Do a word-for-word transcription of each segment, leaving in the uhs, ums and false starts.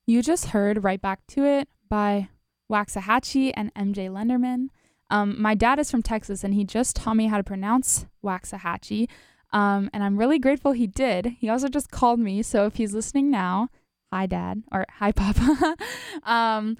You just heard Right Back to It by Waxahachie and M J Lenderman. Um, my dad is from Texas, and he just taught me how to pronounce Waxahachie, um, and I'm really grateful he did. He also just called me, so if he's listening now, hi, Dad, or hi, Papa. um,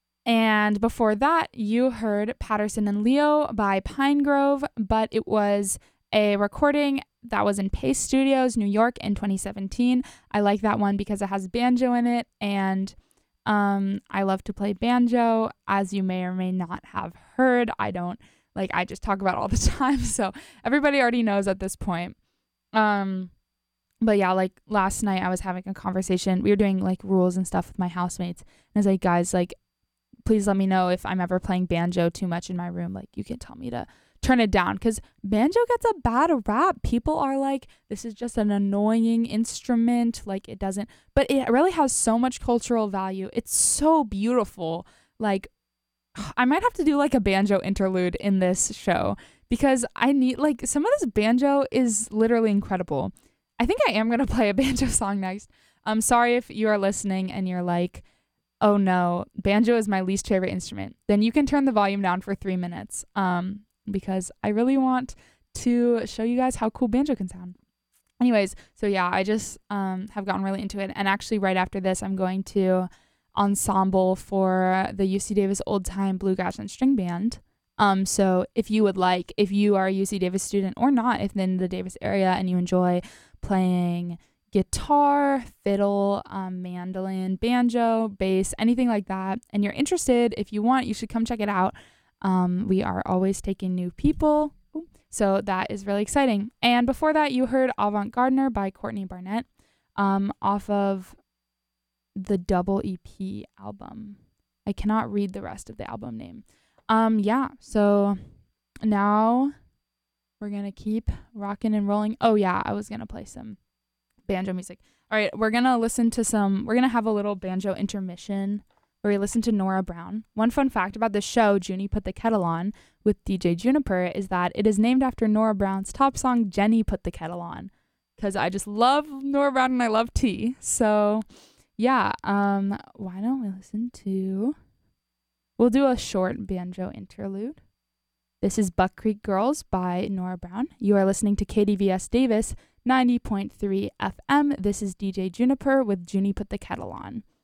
and before that, you heard Patterson and Leo by Pinegrove, but it was a recording that was in Pace Studios, New York in twenty seventeen. I like that one because it has banjo in it, and um, I love to play banjo, as you may or may not have heard. I don't, like, I just talk about it all the time, so everybody already knows at this point. Um, but yeah, like, last night I was having a conversation. We were doing, like, rules and stuff with my housemates, and I was like, guys, like, please let me know if I'm ever playing banjo too much in my room. Like, you can tell me to turn it down, because banjo gets a bad rap. People are like, this is just an annoying instrument, like it doesn't, but it really has so much cultural value. It's so beautiful. Like, I might have to do like a banjo interlude in this show, because I need, like, some of this banjo is literally incredible. I think I am gonna play a banjo song next. I'm sorry if you are listening and you're like, oh no, banjo is my least favorite instrument, then you can turn the volume down for three minutes. Um, because I really want to show you guys how cool banjo can sound. Anyways, so yeah, I just um, have gotten really into it. And actually right after this, I'm going to ensemble for the U C Davis Old Time Bluegrass and String Band. Um, so if you would like, if you are a U C Davis student or not, if in the Davis area and you enjoy playing guitar, fiddle, um, mandolin, banjo, bass, anything like that, and you're interested, if you want, you should come check it out. Um, we are always taking new people. So that is really exciting. And before that, you heard Avant Gardener by Courtney Barnett, um, off of the Double E P album. I cannot read the rest of the album name. Um, yeah, so now we're going to keep rocking and rolling. Oh yeah, I was going to play some banjo music. All right, we're going to listen to some, we're going to have a little banjo intermission where we listen to Nora Brown. One fun fact about the show, Junie Put the Kettle On, with D J Juniper, is that it is named after Nora Brown's top song, Jenny Put the Kettle On, because I just love Nora Brown and I love tea. So yeah, um, why don't we listen to, we'll do a short banjo interlude. This is Buck Creek Girls by Nora Brown. You are listening to K D V S Davis ninety point three F M. This is D J Juniper with Junie Put the Kettle On.